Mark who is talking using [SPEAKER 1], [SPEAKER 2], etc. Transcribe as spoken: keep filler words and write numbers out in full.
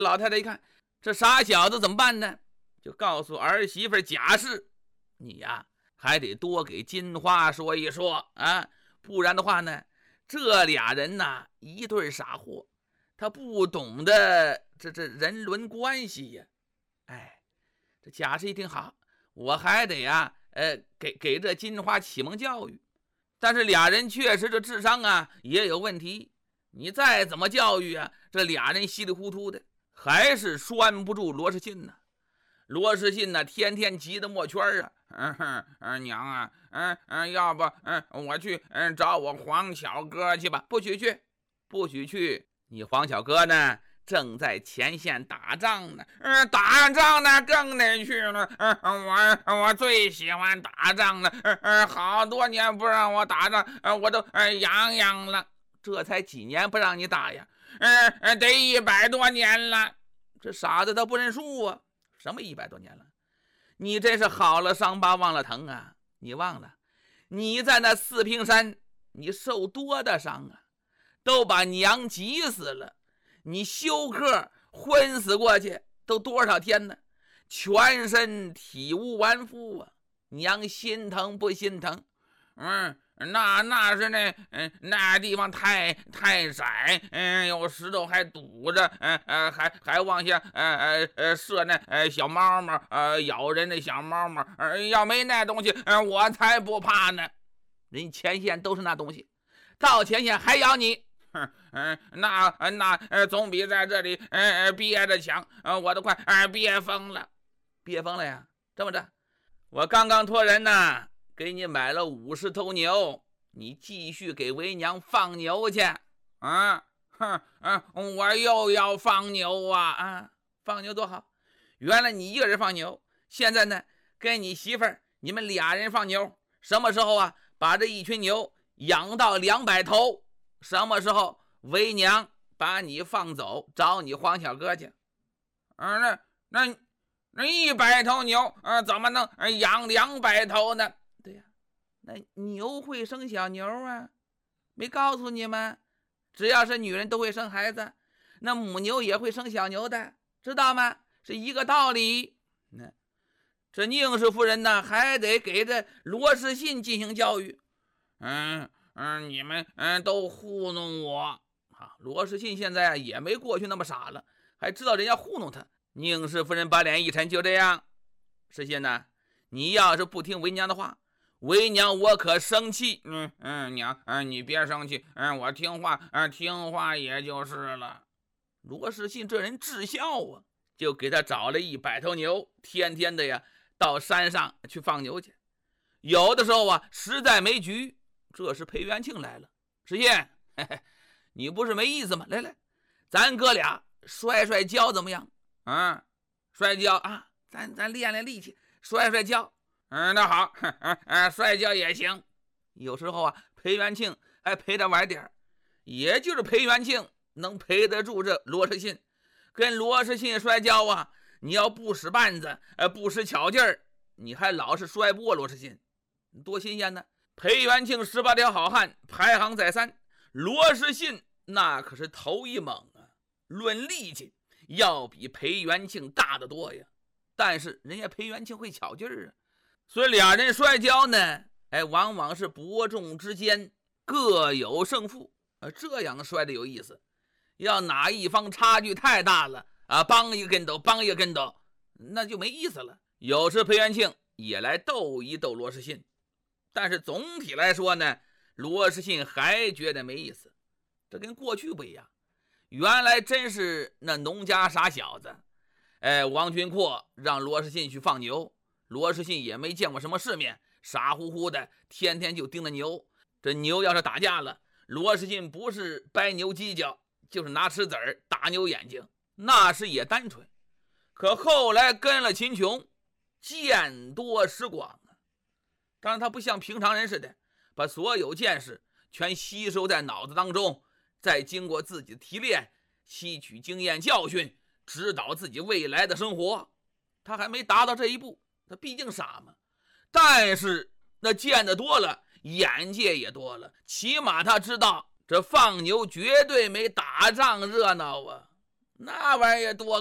[SPEAKER 1] 老太太一看这傻小子怎么办呢，就告诉儿媳妇贾氏，你呀还得多给金花说一说啊，不然的话呢，这俩人呐一对傻货，他不懂得这这人伦关系呀。哎，这贾氏一听好，我还得呀呃给给这金花启蒙教育。但是俩人确实这智商啊也有问题，你再怎么教育啊，这俩人稀里糊涂的，还是拴不住罗世信呢。罗世信呢天天急得没圈啊，嗯哼，嗯娘啊，嗯嗯，要不嗯我去嗯找我黄小哥去吧。不许去，不许去，你黄小哥呢正在前线打仗呢，嗯，打仗呢更得去了，嗯，我我最喜欢打仗了，嗯嗯，好多年不让我打仗，嗯，我都嗯痒痒了。这才几年不让你打呀？嗯嗯，得一百多年了。这傻子他不认数啊，什么一百多年了？你真是好了伤疤忘了疼啊！你忘了你在那四平山你受多大伤啊，都把娘急死了。你休克昏死过去都多少天呢？全身体无完肤啊！娘心疼不心疼？嗯，那那是那嗯那地方太太窄，嗯，有石头还堵着，嗯呃还还往下呃呃呃射那呃小猫猫，呃咬人的小猫猫，呃要没那东西，呃我才不怕呢。人前线都是那东西，到前线还咬你。嗯嗯，那那呃总比在这里呃憋着强，呃我都快呃憋疯了，憋疯了呀！这么着，我刚刚托人呢，给你买了五十头牛，你继续给为娘放牛去啊！哼，嗯，我又要放牛啊啊！放牛多好！原来你一个人放牛，现在呢，跟你媳妇儿你们俩人放牛。什么时候啊，把这一群牛养到两百头？什么时候为娘把你放走，找你黄小哥去？啊，那那那一百头牛，啊，怎么能养两百头呢？对呀，那牛会生小牛啊，没告诉你们？只要是女人都会生孩子，那母牛也会生小牛的，知道吗？是一个道理。那这宁氏夫人呢，还得给这罗世信进行教育。嗯。嗯，你们嗯都糊弄我啊！罗世信现在也没过去那么傻了，还知道人家糊弄他。宁氏夫人把脸一沉，就这样。世信呢，你要是不听为娘的话，为娘我可生气。嗯嗯，娘，嗯你别生气，嗯我听话，嗯听话也就是了。罗世信这人至孝啊，就给他找了一百头牛，天天的呀到山上去放牛去。有的时候啊，实在没局。这时裴元庆来了，世信，嘿嘿，你不是没意思吗？来来，咱哥俩摔摔跤怎么样？啊，摔跤啊，咱咱练练力气，摔摔跤。嗯，那好，嗯嗯，摔跤也行。有时候啊，裴元庆还陪着玩点，也就是裴元庆能陪得住这罗世信。跟罗世信摔跤啊，你要不使绊子，呃，不使巧劲儿，你还老是摔不过罗世信，多新鲜呢！裴元庆十八条好汉排行在三，罗世信那可是头一猛啊，论力气要比裴元庆大得多呀。但是人家裴元庆会巧劲儿啊，所以俩人摔跤呢，哎，往往是伯仲之间，各有胜负啊，这样摔的有意思。要哪一方差距太大了啊，帮一个跟斗，帮一个跟斗，那就没意思了。有时裴元庆也来斗一斗罗世信。但是总体来说呢，罗世信还觉得没意思。这跟过去不一样，原来真是那农家傻小子，哎，王君阔让罗世信去放牛，罗世信也没见过什么世面，傻乎乎的天天就盯着牛。这牛要是打架了，罗世信不是掰牛犄角，就是拿石子儿打牛眼睛，那是也单纯。可后来跟了秦琼，见多识广，当然他不像平常人似的把所有见识全吸收在脑子当中，再经过自己的提炼，吸取经验教训，指导自己未来的生活。他还没达到这一步，他毕竟傻嘛。但是那见得多了，眼界也多了，起码他知道这放牛绝对没打仗热闹啊。 那玩意儿多